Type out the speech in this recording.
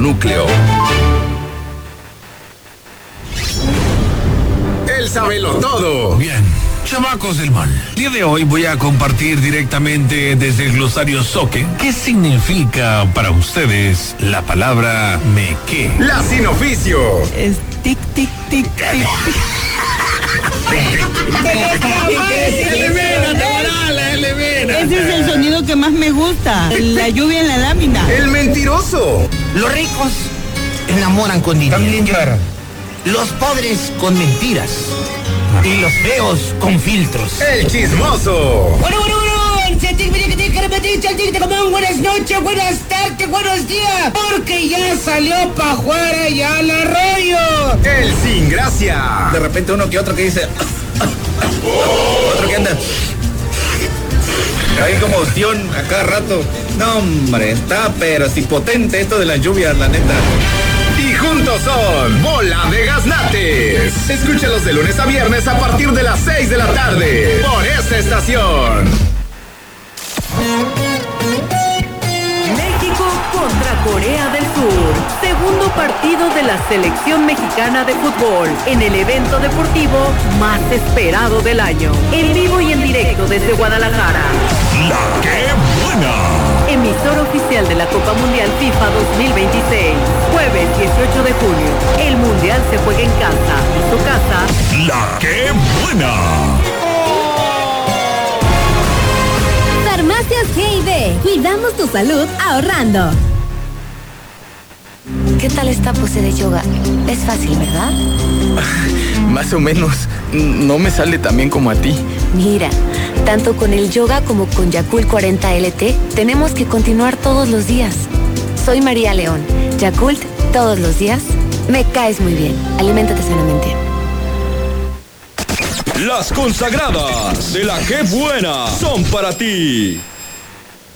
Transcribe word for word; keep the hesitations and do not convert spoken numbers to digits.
núcleo. Él sabelo todo. Bien, chamacos del mal. El día de hoy voy a compartir directamente desde el glosario Soque qué significa para ustedes la palabra me qué. La sin oficio. Es tic, tic, tic, tic, tic. Ese es el sonido que más me gusta. La lluvia en la lámina. El mentiroso. Los ricos enamoran con dinero. También llora. Los pobres con mentiras. Y los feos con filtros. El chismoso. Bueno, bueno, bueno. Buenas noches, buenas tardes, buenos días. Porque ya salió Pajuara y al arroyo. El sin gracia. De repente uno que otro que dice... Otro que anda... Ahí como ostión a cada rato. No, hombre, está pero si potente esto de las lluvias, la neta. Y juntos son Bola de Gaznates. Escúchalos de lunes a viernes a partir de las seis de la tarde. Por esta estación. México contra Corea del Sur. Segundo partido de la selección mexicana de fútbol en el evento deportivo más esperado del año. En vivo y en directo desde Guadalajara. La qué buena. Emisor oficial de la Copa Mundial FIFA dos mil veintiséis. Jueves dieciocho de junio. El Mundial se juega en casa. En su casa. La qué buena. Farmacias G y B. Cuidamos tu salud ahorrando. ¿Qué tal esta pose de yoga? Es fácil, ¿verdad? Más o menos. No me sale tan bien como a ti. Mira, tanto con el yoga como con Yakult cuarenta L T, tenemos que continuar todos los días. Soy María León. Yakult, todos los días. Me caes muy bien. Aliméntate sanamente. Las consagradas de la qué buena son para ti.